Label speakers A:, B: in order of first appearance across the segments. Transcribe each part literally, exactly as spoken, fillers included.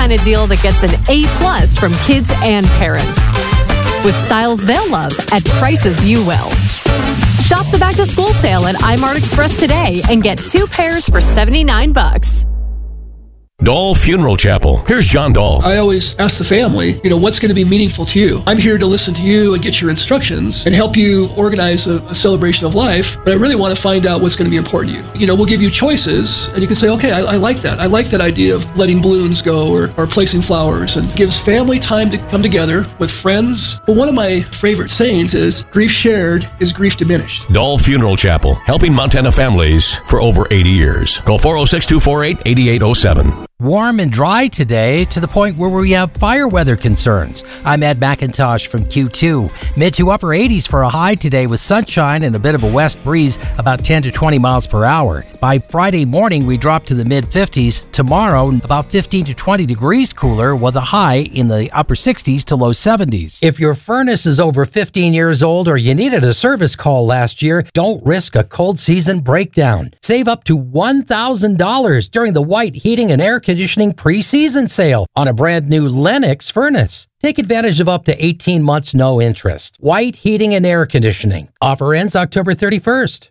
A: kind of deal that gets an A plus from kids and parents. With styles they'll love at prices you will. Shop the back-to-school sale at iMart Express today and get two pairs for seventy-nine bucks.
B: Dahl Funeral Chapel. Here's John Dahl.
C: I always ask the family, you know, what's going to be meaningful to you? I'm here to listen to you and get your instructions and help you organize a, a celebration of life, but I really want to find out what's going to be important to you. You know, we'll give you choices, and you can say, okay, I, I like that. I like that idea of letting balloons go or, or placing flowers, and gives family time to come together with friends. But one of my favorite sayings is, grief shared is grief diminished.
B: Dahl Funeral Chapel, helping Montana families for over eighty years. Call four oh six, two four eight, eight eight oh seven.
D: Warm and dry today to the point where we have fire weather concerns. I'm Ed McIntosh from Q two. Mid to upper eighties for a high today with sunshine and a bit of a west breeze about ten to twenty miles per hour. By Friday morning, we drop to the mid fifties. Tomorrow, about fifteen to twenty degrees cooler with a high in the upper sixties to low seventies. If your furnace is over fifteen years old or you needed a service call last year, don't risk a cold season breakdown. Save up to one thousand dollars during the White Heating and Air Conditioning pre-season sale on a brand new Lennox furnace. Take advantage of up to eighteen months no interest. White Heating and Air Conditioning. Offer ends October thirty-first.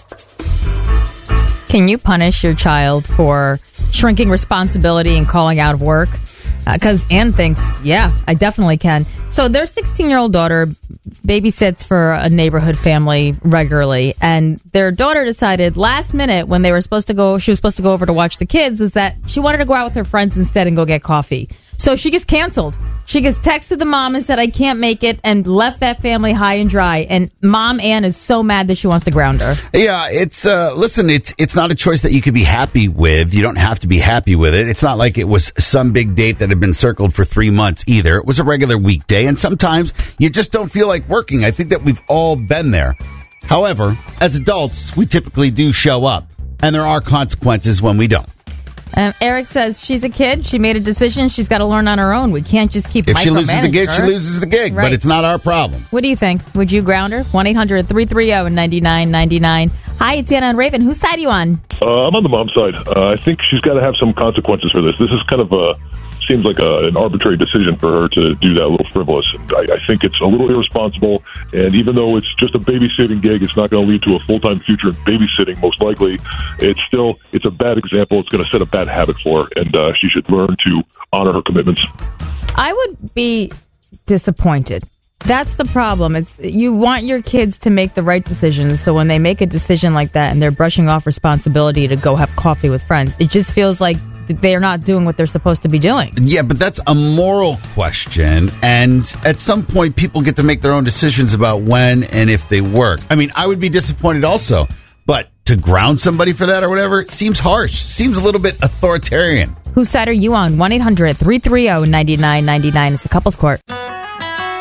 E: Can you punish your child for shrinking responsibility and calling out of work? Because uh, Anne thinks, yeah, I definitely can. So their sixteen-year-old daughter babysits for a neighborhood family regularly, and their daughter decided last minute when they were supposed to go, she was supposed to go over to watch the kids, was that she wanted to go out with her friends instead and go get coffee. So she gets canceled. She gets texted the mom and said, I can't make it, and left that family high and dry. And Mom Ann is so mad that she wants to ground her.
F: Yeah, it's, uh, listen, it's it's not a choice that you could be happy with. You don't have to be happy with it. It's not like it was some big date that had been circled for three months either. It was a regular weekday, and sometimes you just don't feel like working. I think that we've all been there. However, as adults, we typically do show up, and there are consequences when we don't.
E: Um, Eric says she's a kid. She made a decision. She's got to learn on her own. We can't just keep
F: If she loses the gig,
E: her.
F: she loses the gig,
E: Right.
F: but it's not our problem.
E: What do you think? Would you ground her? one eight hundred, three three zero, nine nine nine nine. Hi, it's Anna and Raven. Whose side are you on?
G: Uh, I'm on the mom's side. Uh, I think she's got to have some consequences for this. This is kind of a seems like a, an arbitrary decision for her to do that, a little frivolous. And I, I think it's a little irresponsible. And even though it's just a babysitting gig, it's not going to lead to a full-time future in babysitting, most likely. It's still, it's a bad example. It's going to set a bad habit for her. And uh, she should learn to honor her commitments.
E: I would be disappointed. That's the problem. It's you want your kids to make the right decisions. So when they make a decision like that and they're brushing off responsibility to go have coffee with friends, it just feels like they're not doing what they're supposed to be doing.
F: Yeah, but that's a moral question. And at some point, people get to make their own decisions about when and if they work. I mean, I would be disappointed also. But to ground somebody for that or whatever seems harsh. Seems a little bit authoritarian.
E: Whose side are you on? one eight hundred, three three zero, nine nine nine nine. It's a couples court.